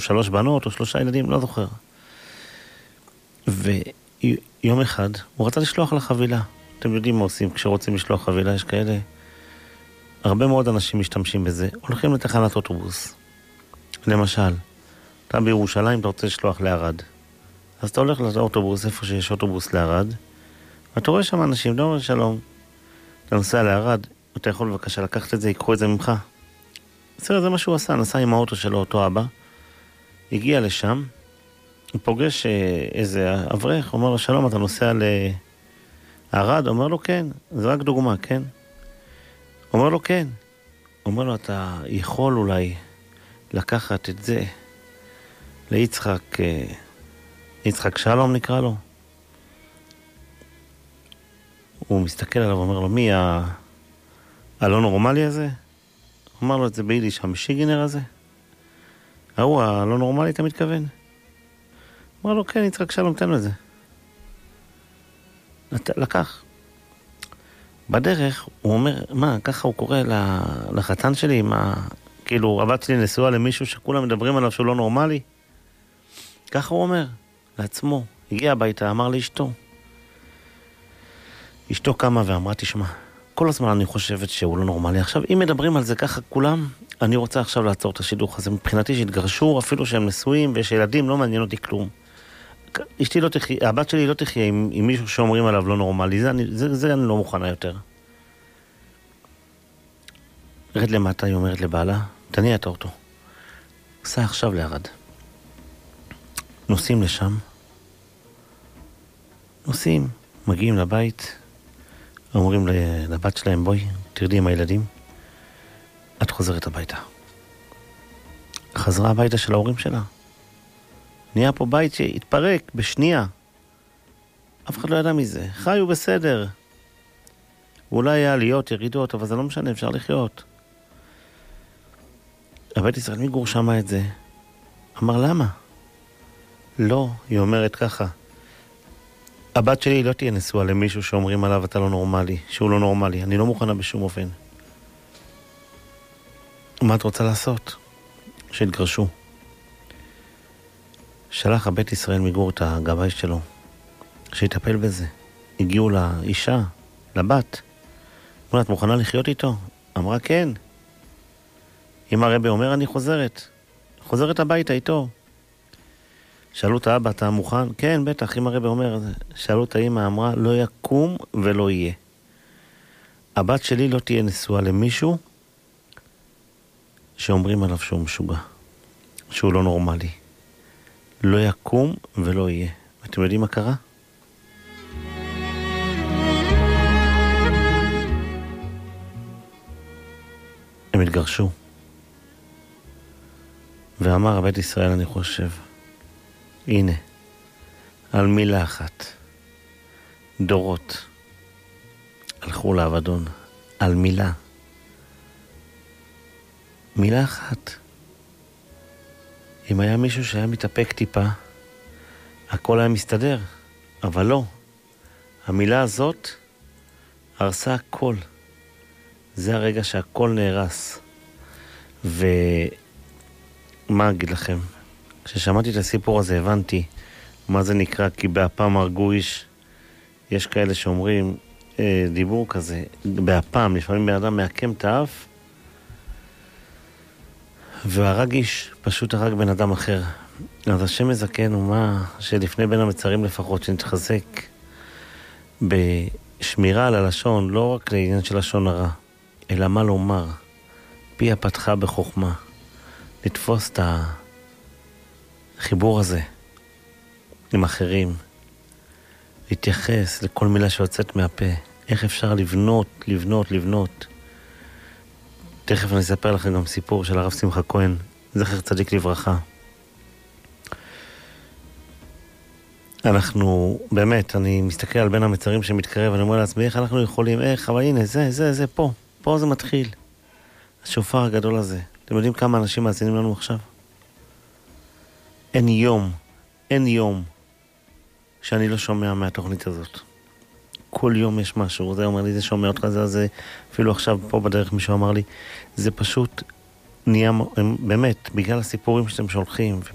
3 בנות או 3 ילדים, לא זוכר. ויום אחד הוא רצה לשלוח לה חבילה. אתם יודעים מה עושים כשרוצים לשלוח חבילה, יש כאלה. הרבה מאוד אנשים משתמשים בזה, הולכים לתחנת אוטובוס. למשל, אתה בירושלים, אתה רוצה לשלוח לערד. אז אתה הולך לאוטובוס, איפה שיש אוטובוס לערד, ואתה רואה שם אנשים, אתה אומר שלום, אתה נוסע לערד, אתה יכול בבקשה לקחת את זה, ייקחו את זה ממך. בסדר, זה מה שהוא עשה, נסע עם האוטו שלו, אותו אבא, הגיע לשם, הוא פוגש איזה אברך, אומר לו שלום, אתה נוסע לערד? אומר לו כן, זה רק דוגמה, כן? אומר לו כן. אומר לו, אתה יכול אולי לקחת את זה ליצחק, יצחק שלום נקרא לו. הוא מסתכל עליו ואומר לו, מי הלא נורמלי הזה? אומר לו את זה ביידיש, המשיגינר הזה? ההוא הלא נורמלי אתה מתכוון? אמר לו, כן, יצחק שלום, תן לו את זה. לקח. בדרך, הוא אומר, מה, ככה הוא קורא לחתן שלי, מה, כאילו, הבת שלי נשואה למישהו שכולם מדברים עליו שהוא לא נורמלי? ככה הוא אומר, לעצמו. הגיע הביתה, אמר לאשתו. אשתו קמה ואמרה, תשמע, כל הזמן אני חושבת שהוא לא נורמלי. עכשיו, אם מדברים על זה ככה כולם, אני רוצה עכשיו לעצור את השידוך הזה. מבחינתי שהתגרשו, אפילו שהם נשואים ויש ילדים, לא מעניין אותי כלום. אשתי לא תחיה, הבת שלי לא תחיה עם מישהו שאומרים עליו לא נורמלי. זה אני לא מוכנה יותר. רד למטה, היא אומרת לבעלה, תניע את האוטו. סע עכשיו לערד. נוסעים לשם. נוסעים, מגיעים לבית. אומרים לבת שלהם, בואי, תרדי עם הילדים. את חוזרת הביתה. חזרה הביתה של ההורים שלה. נהיה פה בית שהתפרק בשנייה. אף אחד לא ידע מזה. חיו בסדר. אולי היה עליות, ירידות, אבל זה לא משנה, אפשר לחיות. הבית ישראל מגור שמה את זה. אמר, למה? לא, היא אומרת ככה. הבת שלי לא תהיה נשואה למישהו שאומרים עליו אתה לא נורמלי, שהוא לא נורמלי. אני לא מוכנה בשום אופן. מה את רוצה לעשות? שהתגרשו. שלח הבית ישראל מגור את הגבאי שלו, שיטפל בזה. הגיעו לאישה, לבת. אמרה, את מוכנה לחיות איתו? אמרה, כן. אם הרבי אומר, אני חוזרת הביתה איתו. שאלו את האבא, אתה מוכן? כן, בטח, אם הרבי אומר. שאלו את האמא, אמרה, לא יקום ולא יהיה. הבת שלי לא תהיה נשואה למישהו שאומרים עליו שהוא משוגע, שהוא לא נורמלי. לא יקום ולא יהיה. אתם יודעים מה קרה? הם התגרשו. ואמר הבית ישראל, אני חושב, הנה, על מילה אחת, דורות הלכו לאבדון, על מילה אחת. אם היה מישהו שהיה מתאפק טיפה, הכל היה מסתדר, אבל לא. המילה הזאת הרסה הכל. זה הרגע שהכל נהרס. ומה אגיד לכם? כששמעתי את הסיפור הזה הבנתי מה זה נקרא, כי באפם הרגו איש. יש כאלה שאומרים דיבור כזה, באפם, לפעמים בן אדם מעקם את האף, והרג איש, פשוט הרג בן אדם אחר. אז השם מזכן ומה שלפני בין המצרים לפחות, שנתחזק בשמירה על הלשון, לא רק לעניין של לשון הרע, אלא מה לומר. פיה פתחה בחוכמה. לתפוס את החיבור הזה עם אחרים. להתייחס לכל מילה שיוצאת מהפה. איך אפשר לבנות. תכף אני אספר לכם גם סיפור של הרב שמחה כהן, זכר צדיק לברכה. אנחנו, באמת, אני מסתכל על בין המצרים שמתקרב, אני אומר לעצמי, איך אנחנו יכולים, אבל הנה, זה, פה זה מתחיל. השופר הגדול הזה. אתם יודעים כמה אנשים מאזינים לנו עכשיו? אין יום שאני לא שומע מהתוכנית הזאת. כל יום יש משהו, זה אומר לי, זה שומע אותך, זה, אפילו עכשיו פה בדרך מישהו אמר לי, זה פשוט נהיה, באמת, בגלל הסיפורים שאתם שולחים,